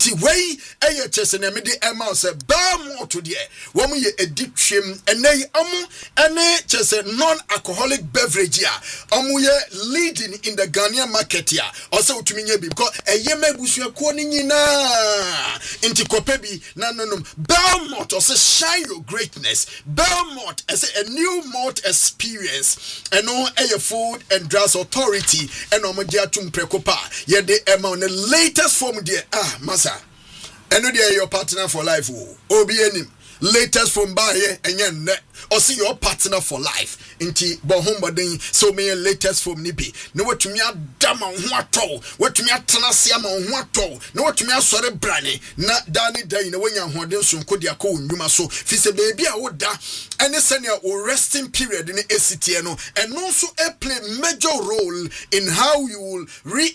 Ti way eye chese na me de ema se ba mo to de wo mo ye editwem eney amu ene chese non alcoholic beverage a omo ye leading in the Ghanaian market ya o se utumi nya bi because eye mabusuakuo ni nyina inti kope bi na nonom Belmont o se shine your greatness Belmont as a new malt experience eno eye food and drugs authority eno mo dia tum prekopa ye de ema on the latest form there masa eno dey your partner for life obi enim latest from by here and or see your partner for life inti bohombodin so me latest from nibi no watumi adama ho atɔ watumi atena se ama ho atɔ no watumi asɔre brane na dani dan na wanya hoden so nkodi akɔ onwuma so fi se baby a woda any senior or resting period in ACT no and also play major role in how you will